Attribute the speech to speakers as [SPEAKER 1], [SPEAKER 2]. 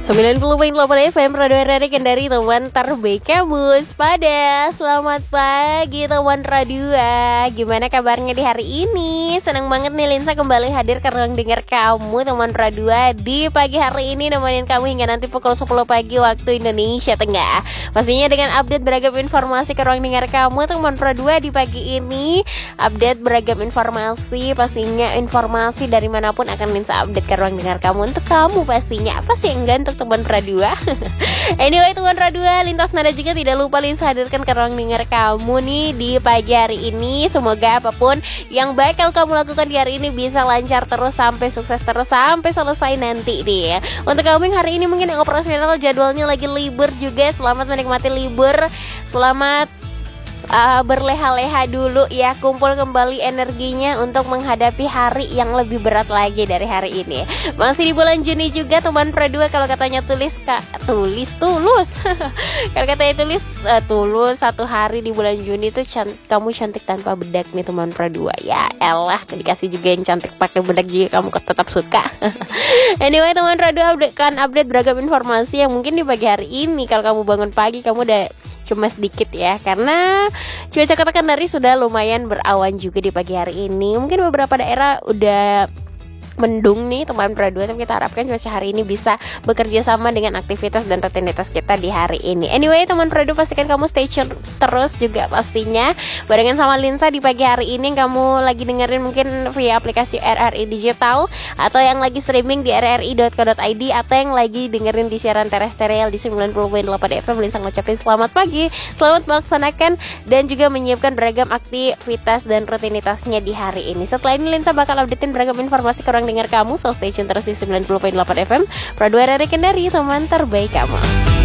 [SPEAKER 1] 90.8 FM Radio RRI Kendari, teman terbaik kampus pada. Selamat pagi teman radio. Gimana kabarnya di hari ini? Senang banget nih Linsa kembali hadir ke ruang dengar kamu teman radio di pagi hari ini, nemenin kamu hingga nanti pukul 10 pagi waktu Indonesia Tengah. Pastinya dengan update beragam informasi ke ruang dengar kamu teman radio di pagi ini. Update beragam informasi, pastinya informasi dari manapun akan Linsa update ke ruang dengar kamu untuk kamu pastinya. Apa sih enggak untuk teman radio. Anyway teman radio, lintas nada juga tidak lupa Linsa hadirkan ke ruang dengar kamu nih di pagi hari ini. Semoga apapun yang bakal kamu lakukan di hari ini bisa lancar terus sampai sukses terus sampai selesai nanti nih. Untuk kamu yang hari ini mungkin yang operasional jadwalnya lagi libur juga, selamat menikmati libur. Selamat berleha-leha dulu ya, kumpul kembali energinya untuk menghadapi hari yang lebih berat lagi dari hari ini. Masih di bulan Juni juga teman Pradua, kalau katanya tulus kalau katanya tulus satu hari di bulan Juni itu kamu cantik tanpa bedak nih teman Pradua. Ya elah, dikasih juga yang cantik pakai bedak juga kamu tetap suka. Anyway teman Pradua, update beragam informasi yang mungkin di pagi hari ini kalau kamu bangun pagi kamu udah cuma sedikit ya, karena cuaca Kota Kendari sudah lumayan berawan juga di pagi hari ini. Mungkin beberapa daerah udah mendung nih teman Pradua, tapi kita harapkan cuaca hari ini bisa bekerja sama dengan aktivitas dan rutinitas kita di hari ini. Anyway teman Pradua, pastikan kamu stay tune terus juga pastinya barengan sama Linsa di pagi hari ini. Kamu lagi dengerin mungkin via aplikasi RRI Digital, atau yang lagi streaming di rri.co.id, atau yang lagi dengerin di siaran terestrial di 90.8 FM. Linsa ngucapin selamat pagi, selamat melaksanakan dan juga menyiapkan beragam aktivitas dan rutinitasnya di hari ini. Setelah ini Linsa bakal updatein beragam informasi ke dengar kamu, so stay tune terus di 90.8 FM Pradua RRI Kendari, teman terbaik kamu.